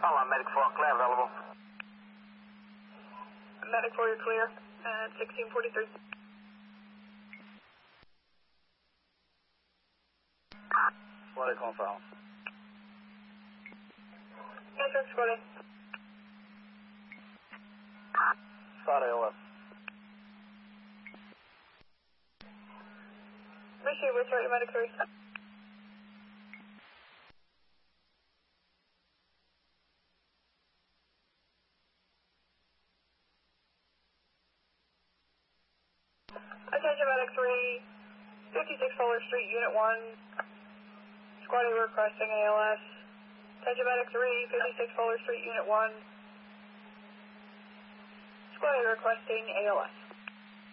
Hello, Medic 4, clear available. Medic 4, you're clear. 1643. Squad confirm. Answer squad. Start ALS. Appreciate it, we'll Medic 3. Attention Medic 3, 56 Fuller Street, Unit 1. Squad A requesting ALS. Attention Medic 3, 56 Fuller Street, Unit 1. Squad A requesting ALS.